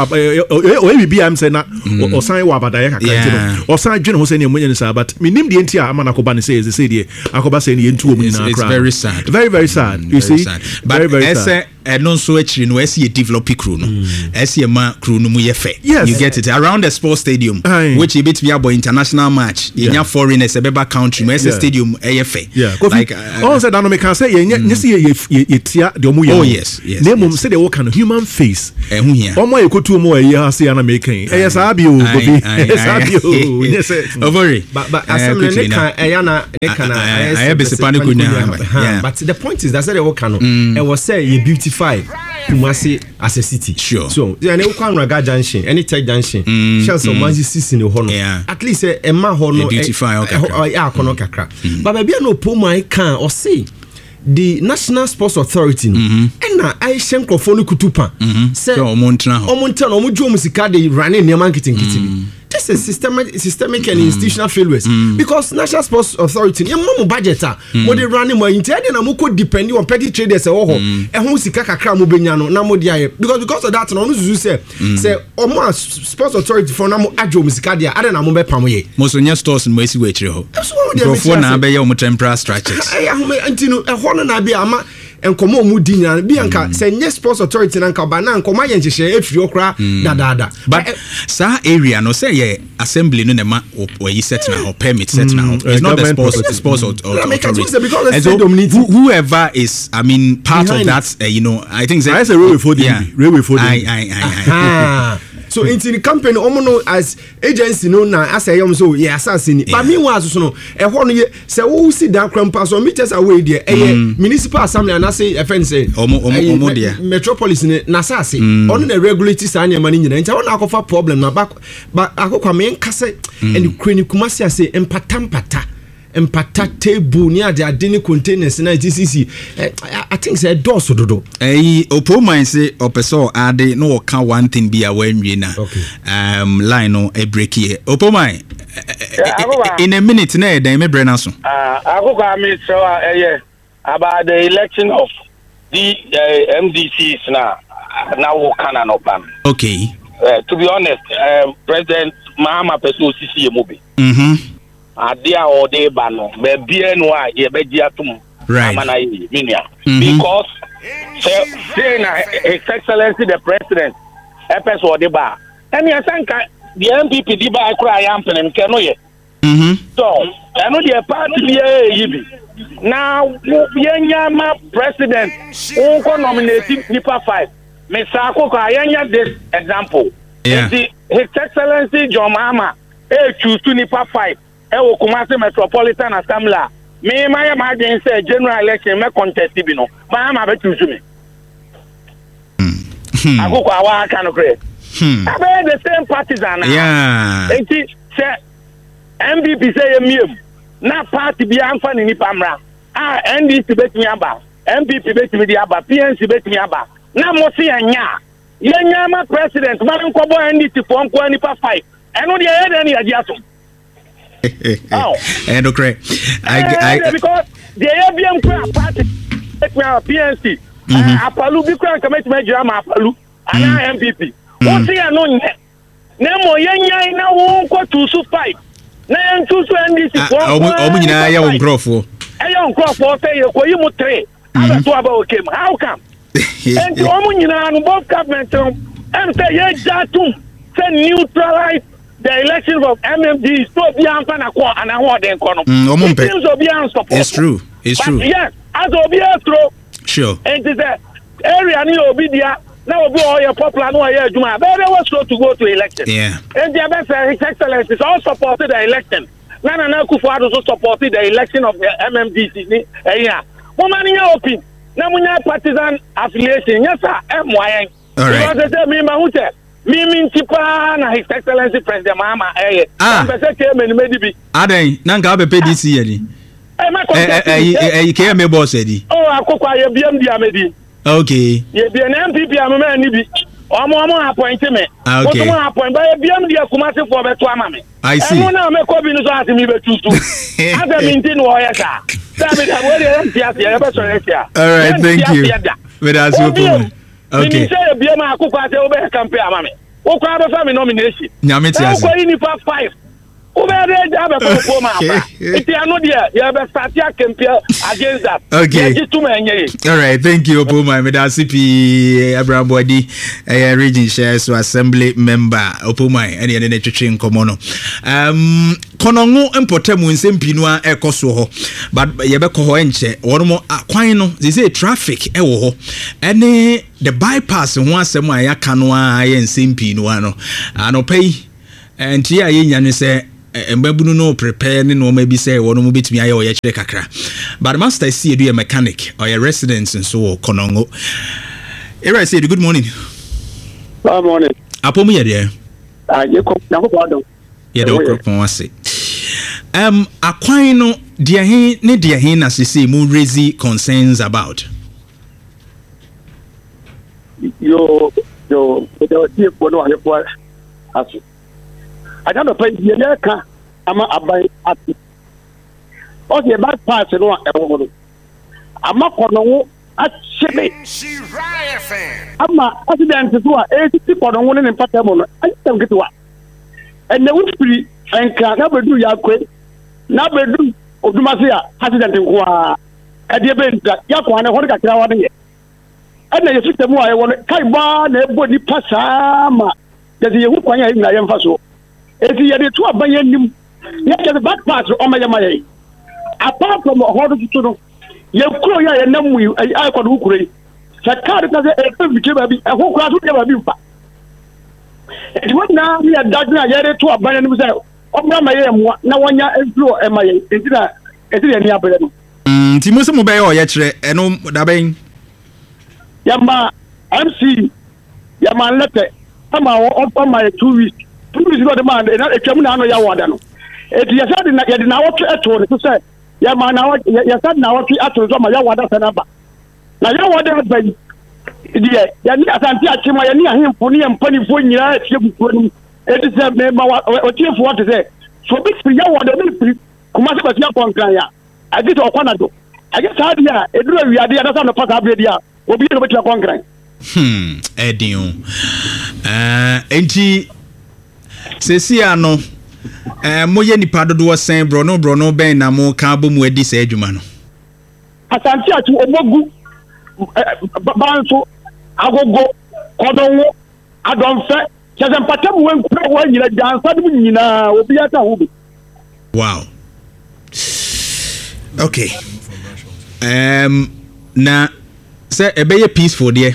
o e bi am say na o san wa abada ye kakra no o san dwene ho say ne munye sa but me nim de enti a amana koba ne say say de akoba say ne yentu o mu na it's very sad very very sad you see but very, very sad. and no so actually no see a develop crew no see a ma crew no mu yefe you get it around the sports stadium Aye. Which a bit be about international match yeah. in foreigners a beba country no yeah. stadium yefe yeah like all said that no can say you you see you tia the omo oh yes yes name yes. Say the work kind of human face eh hu here omo ekotu omo e ya say na make eh yes abi o gobi yes abi o yes ovary but but assembly ne kan eh ya na ne kan I be sepani ko nya but the point is that say the work kind of e was say you beautify Kumasi as a city sure so yeah ne kwa Raga junction any tech junction shells of Manzi sisi ne ho no at least e ma ho no beautify okay ya kono kakra but baby no po mai kan or say the National Sports Authority no and na I shenkrofo no kutupa say omontna ho omontna no mo dwo musika de running near marketing kitibi this is systemic systemic and institutional failures because National Sports Authority e mo budget a mo de running mo intended na mo ko depend on petty traders e wo ho e ho sika kakra mo benya no na mo de aye because because of that no no zuzu say say omo Sports Authority for na mo adwo musika de ade na mo be pam ye mo so nya stores mo esi we kire ho for na be ye omo temporary structures eh ho me antino e ho no na be ama enkomo mu di nya bi anka say nye Sports Authority na nka ba na nkoma ye nhyehyɛ afiri okra dadada but sa area no say ye assembly no nema or you set na or permit set na it's not the sports sports authority and so whoever is I mean part Behind of that uh, you know I think I say railway for the yeah. railway for the I I I so into the company omo no as agency no na asay yom so yeah assassin but meanwhile so no e ho no say wo si dan krampa so meters away there eh municipal assembly and say e fen say omo omo omo there metropolis na asase on na regulate sa anya mani nyina ntia wona akofa problem na ba akokwa me nkase and kwani kumasi ase empatampata empata table ni ade ade ni containers na T C C I think say doors dodo eh opo man say opeso ade no ka one thing be a wanwie na um line no e break here opo man in a minute na e dan me bre na so ah akoko me so eh about the election of the uh, M D Cs now now kana no pan okay uh, to be honest um, President Mahama Peso Sisi Emobi mhm adia or de bano be bia no a ye be gia tum amana yi minia because say say na His Excellency the President epes or de ba eni asanka the M P P di ba kura ya mpene nke no ye mhm so eno the party bi e yi bi now yenya ma president unko nominate nipa five me sa ko ka yenya this example yeah. the His Excellency John Mahama e choose to nipa five e wo Kumasi Metropolitan Assembly me ma ya ma gen say general election me contest bi no ma ma be choose me akoko awa kan no kre hmm abe the same partisan yeah enti say M B P say yemiem na party bi amfa ni nipa mra ah N D C betimi aba M P P betimi di aba P N C betimi aba na mo se anya yenya ma president ma nko bo N D C for nko nipa five eno de ye de na ya dia so oh and okay I I because the A B M ko party P N C apalu bi ko an kamet ma jira ma apalu ana M P P o se ya no nye na mo yenya na wo nko two to five na ntu so N D C for omu nyina ya wo nkrofo ayo nkrofo say ye ko yimu three aba to aba okay how come and omu nyina no both government and say ye jatum say neutralize the election of M M D so be amfa na ko ana ho den ko no it's true it's but true yes as obi astro sure and the area ni obi dia na obi o ye popular no ye adwuma be be was to go to election yeah and the best His Excellency is all supported the election na na na Akufo-Addo also supported the election of the M M D C ni eh ya mo mani ya open na munya partisan affiliation yes sir M Y N all because say me ma hu say me me ntipa na His Excellency President Mahama eh ah pese ke me ni medibi adan na nka be P D C ye ni eh eh eh ke me boss e di oh akokwa ye B M D amedi okay ye bi na M P P amema ni bi omo omo appoint me okay omo appoint ba ye B M D Kumasi for be to ama me I see eno na me ko bi no so ati mi be tutu asa mi ntin wo ye sa sabi da wo ye ntia ya be so ye tia all right thank you with us open okay me say B M akokwa say wo be campaign ama me wo kwa be fa me nomination nyame tia wo ko ni pa five Ubere have a performer. It's the another. You have a Satia compare against that. Okay. All right. Thank you, Opoma. Meda C P Abraham Body, a region shares to assembly member. Opoma, any other train common. Um, Konongo empotemu insempinua ekoso, but yebeko hoenche. One more aquino. They say traffic ewo. Any the bypass once a maya canoa and simpinua. Ano pay. And here you say. Mbabunu no prepare ni no maybe say one mo betimi aye o ye kire kakra but master see do a mechanic or a resident and so Konongo. Era say good morning. Good morning. Apomu ye there. Ah ye ko na ko do. Ye do ko pon ase. Um akwan no dia hin ne dia hin na say mu raise concerns about. Yo yo the tie ko no aye ko aso. I don't know pay the car ama abai ati o the back pass no e wo ama kono achebe ama accident to a eighty kono ne pata mo no ayi get wa and the would free and can never do ya kwe na bedu odumase a accident nko a e de be ya ko ane ho ka kira wa ne and the system wa e wo kai ba na e body pasa ma de ye hu kwanya e na ye mfa so eti ye de to abaye nim ye ke the back part o maye maye apart from hodo to no ye kuro ya ye namu ai ko do kuro yi sakar ta se e pe bike ba bi e ho kura so de ba bi mfa eti wona ye dadna ye de to abaye nim se o bra maye mo na wonya enflo e maye eti na eti ye ni abere no mm ti mo se mo be o ye kire eno da ben ya ma M C ya ma lete ama o ma two weeks Police got the man, and a Chamano Yawadano. It is said in the Nawaki Ato to say, Yamana, Yasan Nawaki Ato, Yawada Sanaba. Now Yawada Ben, dear, Yanni Asantia Chima, him, Pony and Penny for years. It is a member or chief what to say. So big for Yawada, Kumasa Yapon Kaya. I did Okanado. I guess I did, it really idea that's on the part of the will be able to conquer. Hmm, Edio. Uh, Enti. Sesia no eh moye nipa dodo sen bro no bro no ben na mo ka bo mu adi se adwuma no Asanti atu omogu banso agogo kodonwo adonfe cheze mpatam we nkura wa nyina jansa dum nyina obi ata ho bi. Wow. Okay. Um na say ebeye peaceful there.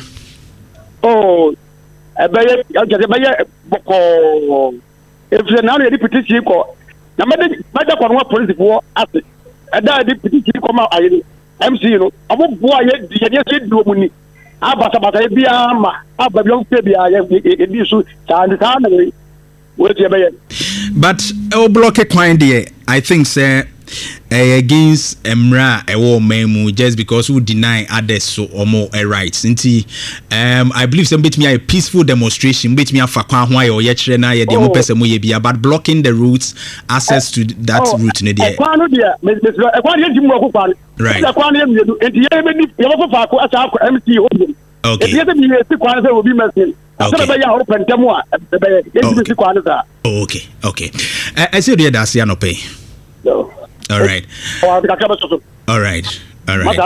Oh ebeye ebeye boko if you now the petition ko na me de ko no police for ase ada the petition ko ma ayi M C no abo bo aye ye ye se do mu ni abata bata bia ma ababio pe bia ye di so and ta na we we be ye but e block kwan there I think say uh, against Emra ewo memu just because we deny others so omo uh, rights nti um I believe some bit me a peaceful demonstration bit me afa kwan ho aye o ye kire na ye de mo pese mo ye bia but blocking the routes access to that oh, route ne there kwan no there me me kwan ye jimu ko kwan right kwan ye me nti ye be ni ye mo fa ko asa ko M C o okay ye be ni si kwan se obi mesin okay be ya open temu a be ye si kwan za okay okay I see the that's ya no pay no. All right. All right. All right.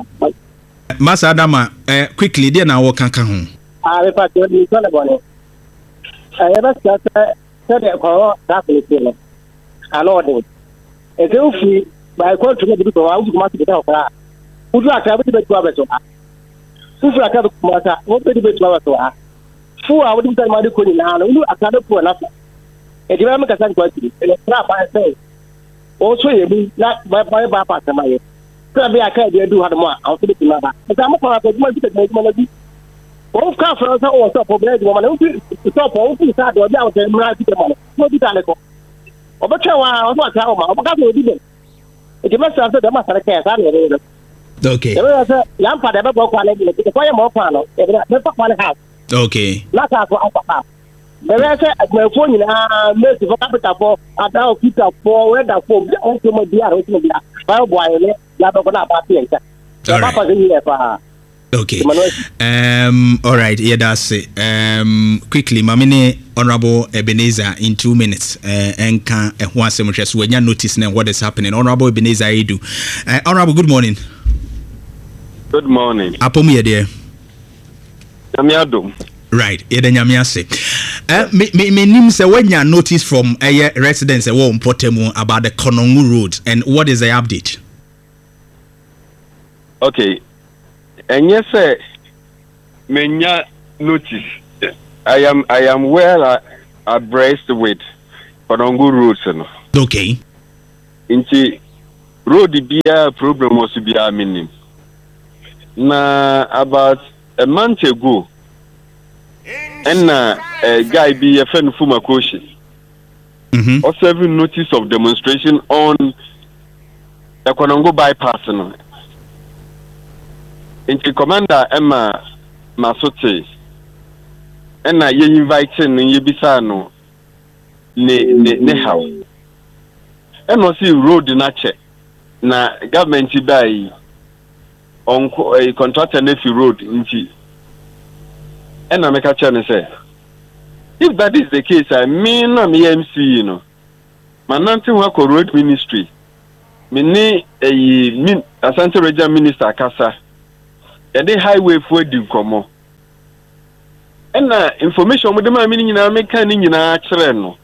Masa Adama, uh, quickly, dear now, what can come? I refer to the Solomon. I ever said that for that is it. I know it. If you feel by going to the people, I would want to get out. Would you like to have a bit of a Who for a couple of months? What did you do to her? Four, I wouldn't tell my good now. I can't pour nothing. If you make a sense, and a trap, I say. Also, you be not by by bypass my probably I can't do how more. I'll put it in my back. But I'm a part of my both cars are also for bread woman who stop all things out or down to right to the money. No be done. But I was not how much I did. It must have the master case. Okay. Lampa never broke one leg. The fire more panel. Never one house. Okay. Not for our the rest of my phone, ah, mercy for capital for a down Peter for weather for also my dear, also my boy, Labana Papier. Okay. Um. All right. Yeah, that's it. Um. Quickly, Mamine Honorable Ebenezer in two minutes. Uh. And can uh, once a month when you notice now what is happening. Honorable Ebenezer Edu. Uh, Honorable, good morning. Good morning. Apomi there. Nyamiado. Right. Yeah, the Nyamiase. Uh. Me me me nim say when you notice from a uh, residents uh, about the Konongo Road and what is the update? Okay. And yes, sir, menya notice. I am I am well uh, abreast with Konongo roads. No. Okay. Inti road be a problem was to be a minimum. Na about a month ago, and uh, a guy be a friend from Makoshi. Mm-hmm. Also having notice of demonstration on the Konongo bypass. No. Inti Commander Emma Masote and na ye inviting ye bisa no ne ne ne how and no see road na che na government buy on a contractor nefi road inti and na make a chance say if that is the case I mean na me M C you know manante wa ko road ministry me ne a min Asante Regional Minister Kasa and the highway for the komo. And uh, information with the man meaning in America in a treno.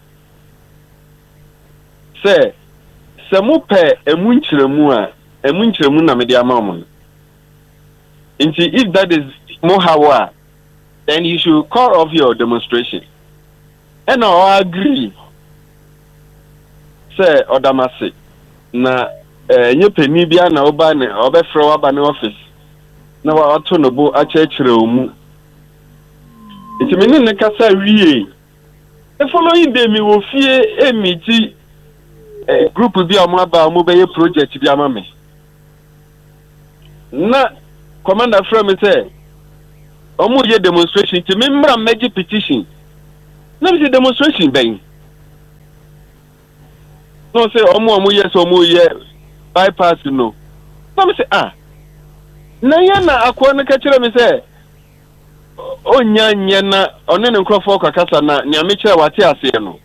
Say, Samupe a munchemua, a munchemuna media mamon. If that is Mohawa, then you should call off your demonstration. And I agree. Say, Odamasi, na nye penibia na obane, obe frowa bane office. Na wa ato no bo achechire omu iti meni ne kasa wie the following day mi wo fie emiti eh, group bi amaba omu be project bi amame na commander from me say omu ye demonstration ti me mra meji petition na me demonstration ben no say omu omu yes omu ye bypass no na me say ah na yana akwa na kachira me say onya nya na one ne nkrofo kakasa na nya me kire wate ase no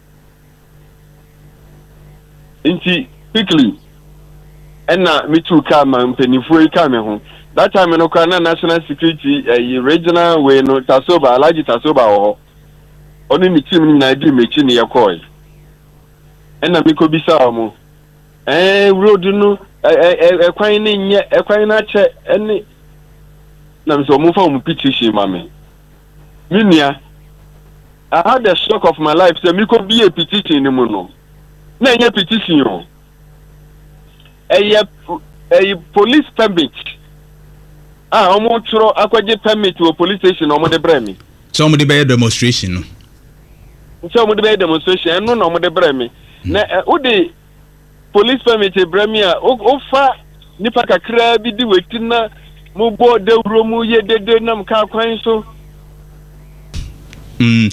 inti quickly ena me tu ka ma mpanifo yi ka me ho that time no kwa na national security uh, regional we no tasoba alaji tasoba ho oni mi team na di mechi ne yakoi ena me ko bisa omo eh road no ekwan ni nye ekwan na che eni na mso mu fa mu petition mame minia I had the shock of my life say me ko be a petition ni mu no na nye petition yo eye eye police permit ah omo tro akwaje permit wo police station omo de bremi so omo de be demonstration no so omo de be demonstration no no omo de bremi na wo de police permit Bremia o fa nipa kakra bi di wetina mo bo de wuro mu ye dede nam ka kwan so mm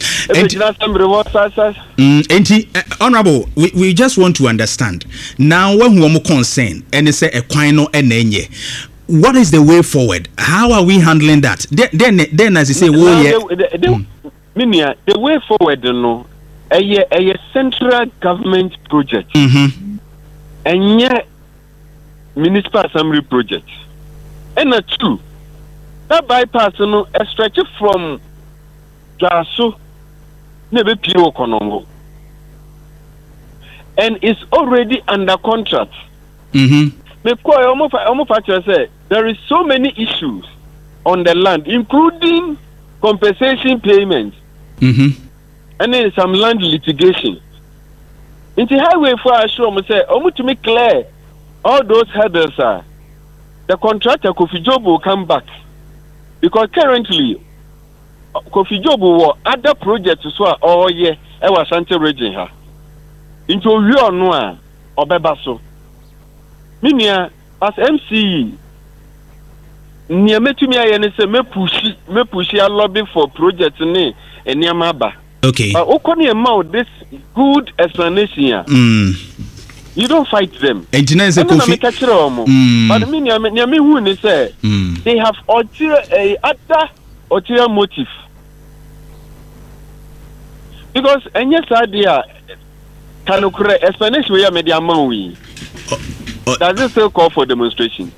and uh, honorable we, we just want to understand now when we are concerned and say a kwan no enenye what is the way forward how are we handling that then then as you say wo ye minia the way forward no a a central government project mhm and yet municipal assembly project and a two that bypass no a stretch from Jasu never Pio Konongo and it's already under contract. Mm-hmm. Say there is so many issues on the land including compensation payments mm-hmm. and then some land litigation. In the highway for I show me say, oh, to make clear all those headers are the contractor Kofi Job will come back because currently Kofi Job will other projects as well. Oh yeah, I was Asante region here. Into real noa or bebaso. Minia as M C near me to me I say me push me push a lobby for projects ne and near Maba. Okay. But uh, Okoni amount this good explanation here. Mm. You don't fight them. Engineers are Kofi. But me, me, me, who they say they have ulterior, other ulterior motive. Because any idea can occur. Explanation we are media man. Does it still call for demonstration?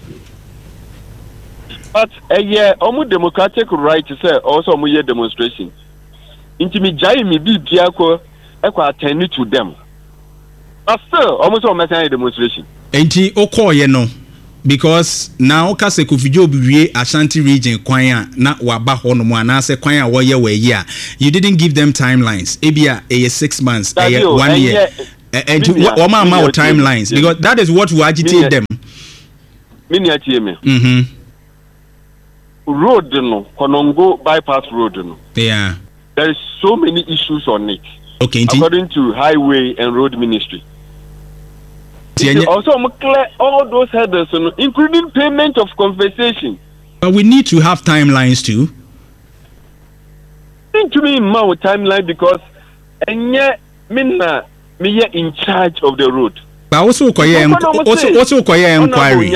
But a year, almost democratic right to say also a year demonstration. Intimidate me, be Diako, I could attend to them. But still, almost all my demonstration. Enti okoye no because now kase Kofi Biwie Ashanti region kwanya na waba ho no mo na se kwanya wo ye we year. You didn't give them timelines. Ebia a six months, a one year. And what ma timelines because that is what will agitate them. Mini atime. Mhm. Road no, Konongo bypass road no. Yeah. There is so many issues on it. Okay, according to Highway and Road Ministry. Also, clear all those headers, including payment of compensation. But we need to have timelines too. Think to me, my timeline because and yet, me me in charge of the road. But also, also, also, inquiry.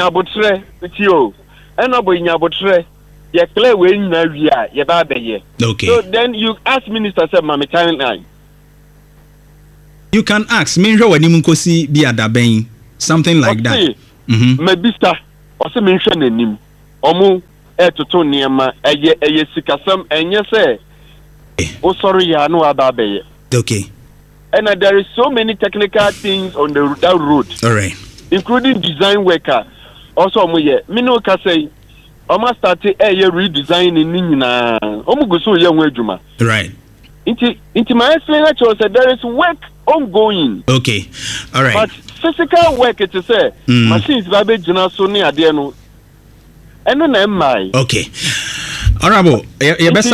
Okay. So then you ask Minister, say, "Mama, timeline." You can ask me when you go see the other bang something like that. Mhm. Maybe star or say mention the name. Omo e to to niema eye eye sikasam enye say. Oh sorry ya no other bay. Okay. And uh, there is so many technical things on the that road. All right. Including design worker. Also omo ye me no ka say omo start e redesign ni nyina. Omo go so ye ho adwuma. Right. Into into my explanation said there is work ongoing. Okay, all right. But physical work, it is say mm. machines babe jina so ni ade no. Eno na mai. Okay, honorable. You best.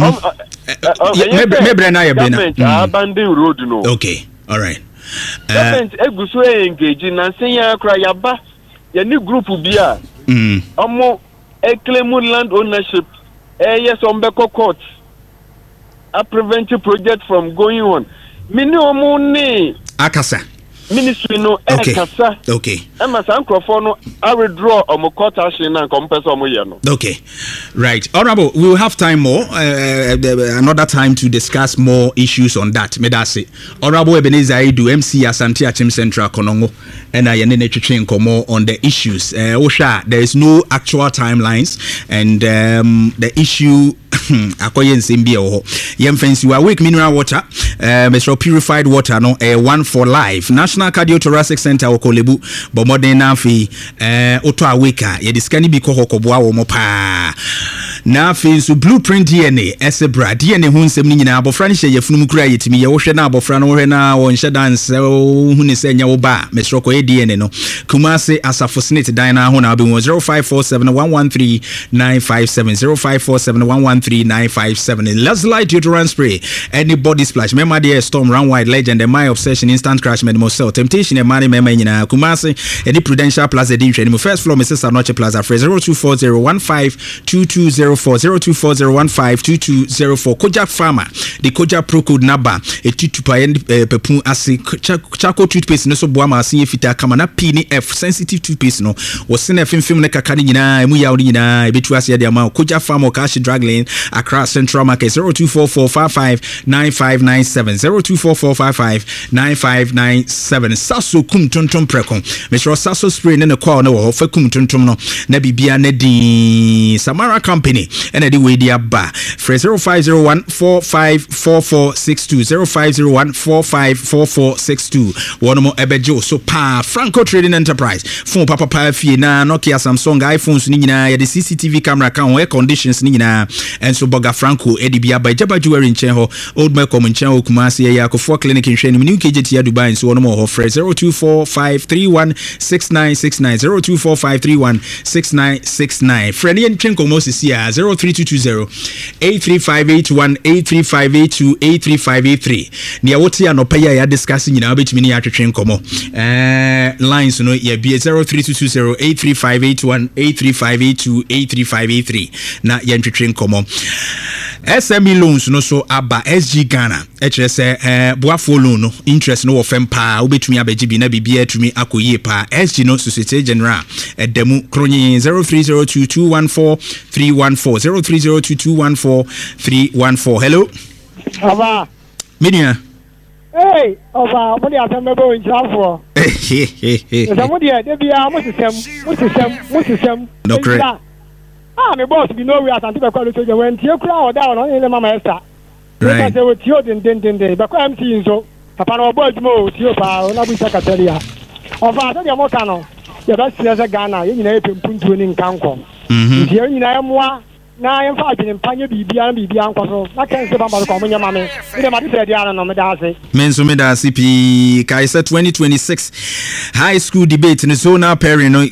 Maybe na you been. Abandon road no. Okay, all right. Government eguso engage na senya kra yaba. Ye ni group bi a. Mm. Omo e claim land ownership. Eh yes on Beko court. A preventive project from going on. Minimum ne akasa ministry no okay. Akasa. Okay. Emma Sankrofo no I withdraw on court action na compensate omo ye no. Okay. Right. Honorable, we will have time more uh, another time to discuss more issues on that. Me that say. Honorable Ebenezer Idu M C Asante Achim Central Konongo and I yene twetwe nkomo on the issues. Uh, Osha, there is no actual timelines and um, the issue akoye nsem bia wo yem fancy wa wake mineral water uh, Mister purified water no uh, one for life National Cardiothoracic Center Okolebu bo modern na fi eh uh, oto aweka ye diskani bi kokoboa wo mo pa na fi so blueprint D N A esebra D N A hu nsem ni nyina abofra ne hye yefunu kura yetimi ye wo hwe na abofra no hwe na wo nhye dance hu ne senya wo ba Mister Koye D N A no Kumase Asafo Senate dan na ho na be zero five four seven one one three nine five seven zero five four seven one one three nine five seven. Let's light deodorant spray. Any body splash. Remember the storm, run wide legend, and my obsession, instant crash, medical cell, temptation, and money, member in Kumasi, any Prudential Plaza, the first floor, Missus Anoche Plaza, zero two four zero one five two two zero four zero two four zero one five two two zero four. Kojak Farmer, the Kojak Pro Code Naba, a tutupayan pepun asi Chaco toothpaste, no so boama, see if it a kamana P F sensitive toothpaste, no, was seen a film film like a canina, Muyaudina, Bituasia, the amount, Kojak Farmer, Kashi Drag Lane, across Central Market zero two four four five five nine five nine seven zero two four four five five nine five nine seven. Sasso kum tonton prekon. Mister Sasso spray ne call no for kum tonton no na bibia ne di Samara Company and the way dia ba. Fresh zero five zero one four five four four six two zero five zero one four five four four six two. One more ebejo so pa Franco Trading Enterprise. Phone papa pa fie na Nokia Samsung iPhones ni nyina ya the C C T V camera kan air conditions ni nyina and so Boga Franco Edibia by Jaba Jewelry in Chenho Old Malcolm in Chenho Kumasi Yakofo Clinic in Shenim New K J T Dubai and so on more offer zero two four five three one six nine six nine zero two four five three one six nine six nine. Freddy and Chenko Moses here zero three two two zero eight three five eight one eight three five eight two eight three five eight three. Nia wote anopa ya ya discuss nyina obetimi ni atwetwe nkomo. Eh lines no ye be zero three two two zero eight three five eight one eight three five eight two eight three five eight three na ye ntwetwe nkomo. S M E loans no so aba S G Ghana e kire se eh boafo loan no interest no wo fem pa obetumi abeji bi na bibia atumi akoyie pa. S G no Societe General edemu kronyi zero three zero two two one four three one four zero three zero two two one four three one four. Hello Aba Minia. Hey Aba mo di atamebo injafo eh eh eh eh mo di de bia mo sisem mo sisem mo sisem no correct. Ah, my boss be no way at antiba kwalo soje when tie kura oda on ile mama Esther. Right. Because we tio den den den den. Because M T nso. Papa no boy mo tio pa na bu secretary. Ofa so de mo ka no. Ye ba sire Ghana, ye nyina epempuntuo ni nkanko. Mhm. Ye nyina emwa na ye fa adwene mpanye bibia na bibia nkoso. Na kan se ba ba ko mo nyama me. Ide ma de se dia no me da ase. Menso me da C P Kaisa twenty twenty-six high school debate in zona pairing no